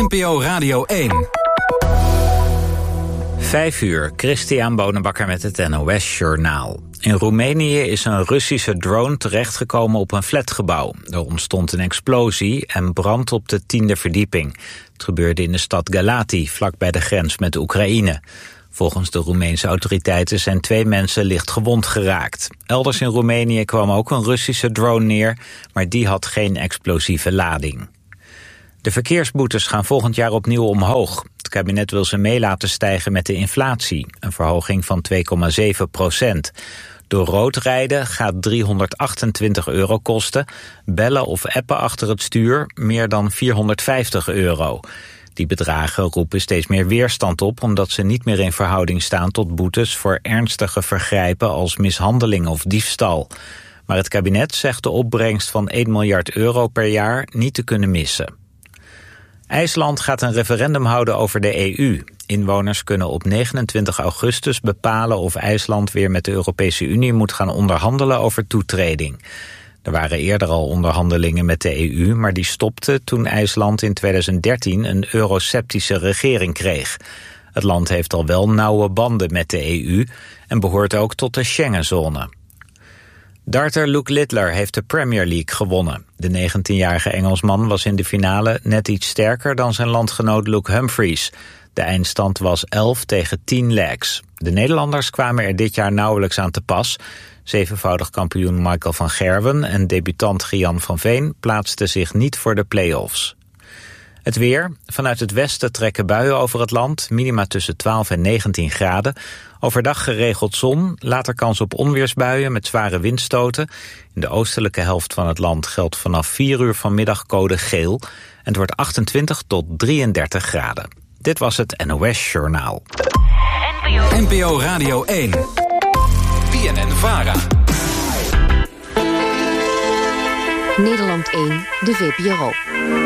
NPO Radio 1. 5 uur, Christian Bonenbakker met het NOS Journaal. In Roemenië is een Russische drone terechtgekomen op een flatgebouw. Er ontstond een explosie en brand op de 10e verdieping. Het gebeurde in de stad Galati, vlak bij de grens met Oekraïne. Volgens de Roemeense autoriteiten zijn 2 mensen licht gewond geraakt. Elders in Roemenië kwam ook een Russische drone neer, maar die had geen explosieve lading. De verkeersboetes gaan volgend jaar opnieuw omhoog. Het kabinet wil ze mee laten stijgen met de inflatie, een verhoging van 2,7%. Door rood rijden gaat €328 kosten, bellen of appen achter het stuur meer dan €450. Die bedragen roepen steeds meer weerstand op, omdat ze niet meer in verhouding staan tot boetes voor ernstige vergrijpen als mishandeling of diefstal. Maar het kabinet zegt de opbrengst van €1 miljard per jaar niet te kunnen missen. IJsland gaat een referendum houden over de EU. Inwoners kunnen op 29 augustus bepalen of IJsland weer met de Europese Unie moet gaan onderhandelen over toetreding. Er waren eerder al onderhandelingen met de EU, maar die stopten toen IJsland in 2013 een eurosceptische regering kreeg. Het land heeft al wel nauwe banden met de EU en behoort ook tot de Schengenzone. Darter Luke Littler heeft de Premier League gewonnen. De 19-jarige Engelsman was in de finale net iets sterker dan zijn landgenoot Luke Humphries. De eindstand was 11-10 legs. De Nederlanders kwamen er dit jaar nauwelijks aan te pas. 7voudig kampioen Michael van Gerwen en debutant Gian van Veen plaatsten zich niet voor de play-offs. Het weer. Vanuit het westen trekken buien over het land, minima tussen 12 en 19 graden. Overdag geregeld zon, later kans op onweersbuien met zware windstoten. In de oostelijke helft van het land geldt vanaf 4 uur vanmiddag code geel. En het wordt 28 tot 33 graden. Dit was het NOS Journaal. NPO Radio 1. BNN-VARA. Nederland 1, de VPRO.